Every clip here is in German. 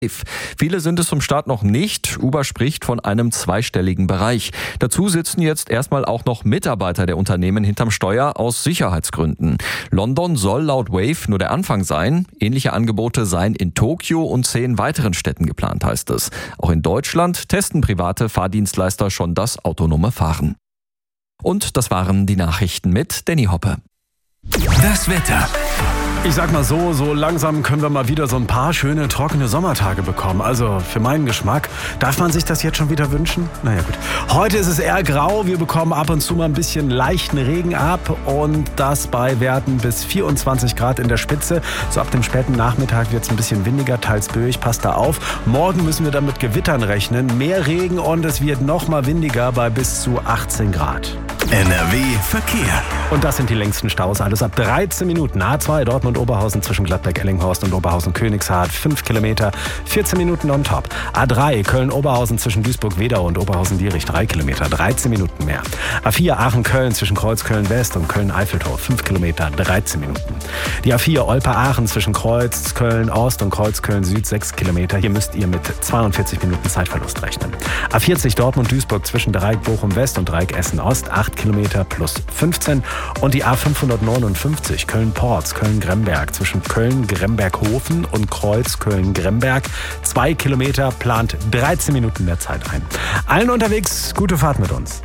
Viele sind es zum Start noch nicht. Uber spricht von einem zweistelligen Bereich. Dazu sitzen jetzt erstmal auch noch Mitarbeiter der Unternehmen hinterm Steuer aus Sicherheitsgründen. London soll laut Wave nur der Anfang sein. Ähnliche Angebote seien in Tokio und 10 weiteren Städten geplant, heißt es. Auch in Deutschland testen private Fahrdienstleister schon das autonome Fahren. Und das waren die Nachrichten mit Danny Hoppe. Das Wetter. Ich sag mal so langsam können wir mal wieder so ein paar schöne, trockene Sommertage bekommen. Also für meinen Geschmack. Darf man sich das jetzt schon wieder wünschen? Naja gut. Heute ist es eher grau. Wir bekommen ab und zu mal ein bisschen leichten Regen ab. Und das bei Werten bis 24 Grad in der Spitze. So ab dem späten Nachmittag wird es ein bisschen windiger, teils böig. Passt da auf. Morgen müssen wir dann mit Gewittern rechnen. Mehr Regen und es wird noch mal windiger bei bis zu 18 Grad. NRW Verkehr. Und das sind die längsten Staus. Alles ab 13 Minuten. A2 Dortmund-Oberhausen zwischen Gladbeck-Ellinghorst und Oberhausen-Königshardt. 5 Kilometer, 14 Minuten on top. A3 Köln-Oberhausen zwischen Duisburg-Wedau und Oberhausen-Dierich. 3 Kilometer, 13 Minuten mehr. A4 Aachen-Köln zwischen Kreuz-Köln-West und Köln-Eiffeltor. 5 Kilometer, 13 Minuten. Die A4 Olpe-Aachen zwischen Kreuz-Köln-Ost und Kreuz-Köln-Süd. 6 Kilometer. Hier müsst ihr mit 42 Minuten Zeitverlust rechnen. A40 Dortmund-Duisburg zwischen Dreieck Bochum-West und Dreieck Essen-Ost. 8 Kilometer plus 15 und die A559 Köln-Porz, Köln-Gremberg zwischen Köln-Gremberg-Hofen und Kreuz Köln-Gremberg. 2 Kilometer plant 13 Minuten mehr Zeit ein. Allen unterwegs, gute Fahrt mit uns.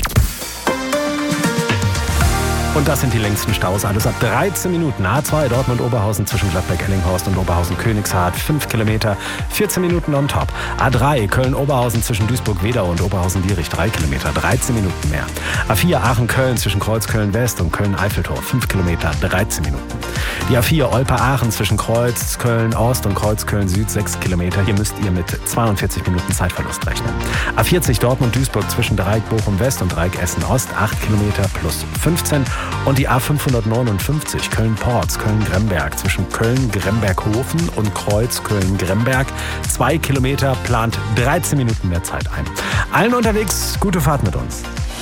Und das sind die längsten Staus. Alles ab 13 Minuten. A2 Dortmund-Oberhausen zwischen Gladbeck-Ellinghorst und Oberhausen-Königshardt. 5 Kilometer, 14 Minuten on top. A3 Köln-Oberhausen zwischen Duisburg-Wedau und Oberhausen-Dierich. 3 Kilometer, 13 Minuten mehr. A4 Aachen-Köln zwischen Kreuz-Köln-West und Köln-Eiffeltor. 5 Kilometer, 13 Minuten. Die A4 Olpe-Aachen zwischen Kreuz-Köln-Ost und Kreuz-Köln-Süd. 6 Kilometer. Hier müsst ihr mit 42 Minuten Zeitverlust rechnen. A40 Dortmund-Duisburg zwischen Dreieck Bochum-West und Dreieck Essen-Ost. 8 Kilometer plus 15. Und die A559 Köln-Porz, Köln-Gremberg zwischen Köln-Gremberg-Hofen und Kreuz Köln-Gremberg. 2 Kilometer plant 13 Minuten mehr Zeit ein. Allen unterwegs, gute Fahrt mit uns.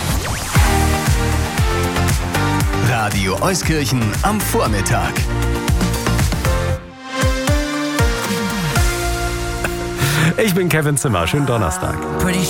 Radio Euskirchen am Vormittag. Ich bin Kevin Zimmer. Schönen Donnerstag.